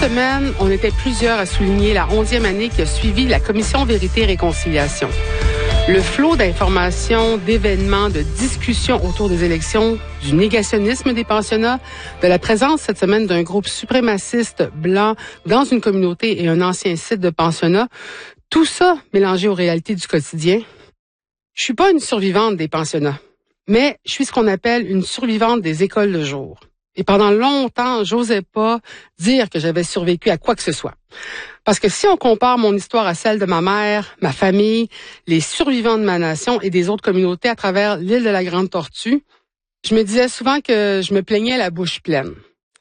semaine, on était plusieurs à souligner la 11e année qui a suivi la Commission Vérité et Réconciliation. Le flot d'informations, d'événements, de discussions autour des élections, du négationnisme des pensionnats, de la présence cette semaine d'un groupe suprémaciste blanc dans une communauté et un ancien site de pensionnat, tout ça mélangé aux réalités du quotidien. Je suis pas une survivante des pensionnats, mais je suis ce qu'on appelle une survivante des écoles de jour. Et pendant longtemps, j'osais pas dire que j'avais survécu à quoi que ce soit. Parce que si on compare mon histoire à celle de ma mère, ma famille, les survivants de ma nation et des autres communautés à travers l'île de la Grande Tortue, je me disais souvent que je me plaignais la bouche pleine.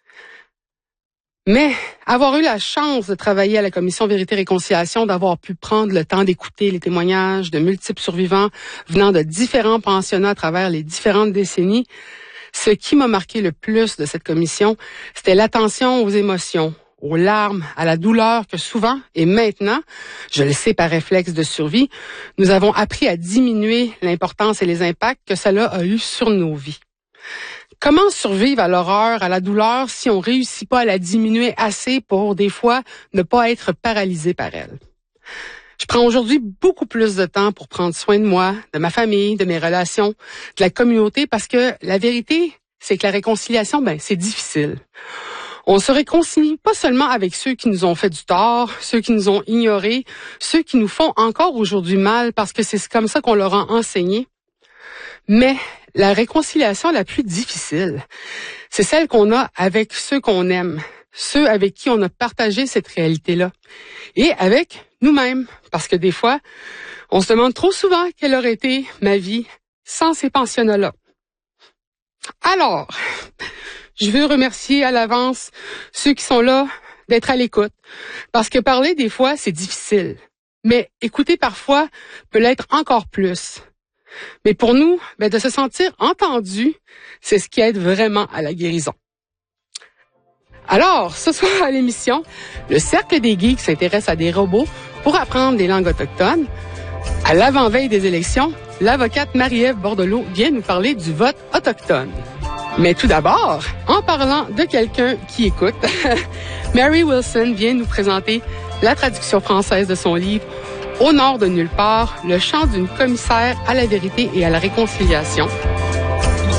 Mais avoir eu la chance de travailler à la Commission Vérité et Réconciliation, d'avoir pu prendre le temps d'écouter les témoignages de multiples survivants venant de différents pensionnats à travers les différentes décennies, ce qui m'a marqué le plus de cette commission, c'était l'attention aux émotions, aux larmes, à la douleur que souvent, et maintenant, je le sais par réflexe de survie, nous avons appris à diminuer l'importance et les impacts que cela a eu sur nos vies. Comment survivre à l'horreur, à la douleur, si on réussit pas à la diminuer assez pour, des fois, ne pas être paralysé par elle? Je prends aujourd'hui beaucoup plus de temps pour prendre soin de moi, de ma famille, de mes relations, de la communauté, parce que la vérité, c'est que la réconciliation, c'est difficile. On se réconcilie pas seulement avec ceux qui nous ont fait du tort, ceux qui nous ont ignorés, ceux qui nous font encore aujourd'hui mal parce que c'est comme ça qu'on leur a enseigné. Mais la réconciliation la plus difficile, c'est celle qu'on a avec ceux qu'on aime, ceux avec qui on a partagé cette réalité-là, et avec nous-mêmes, parce que des fois, on se demande trop souvent quelle aurait été ma vie sans ces pensionnats-là. Alors, je veux remercier à l'avance ceux qui sont là d'être à l'écoute, parce que parler des fois, c'est difficile, mais écouter parfois peut l'être encore plus. Mais pour nous, de se sentir entendu, c'est ce qui aide vraiment à la guérison. Alors, ce soir à l'émission, le Cercle des Geeks s'intéresse à des robots pour apprendre des langues autochtones. À l'avant-veille des élections, l'avocate Marie-Ève Bordelot vient nous parler du vote autochtone. Mais tout d'abord, en parlant de quelqu'un qui écoute, Mary Wilson vient nous présenter la traduction française de son livre « Au nord de nulle part, le chant d'une commissaire à la vérité et à la réconciliation ».